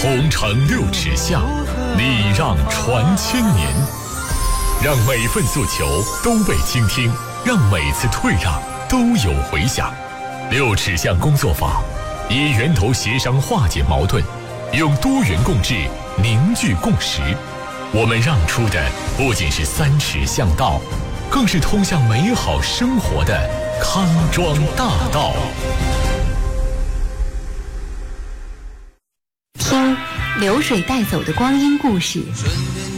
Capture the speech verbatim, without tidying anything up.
同城六尺巷，礼让传千年。让每份诉求都被倾听，让每次退让都有回响。六尺巷工作坊以源头协商化解矛盾，用多元共治凝聚共识。我们让出的不仅是三尺巷道，更是通向美好生活的康庄大道。 听流水带走的光阴故事。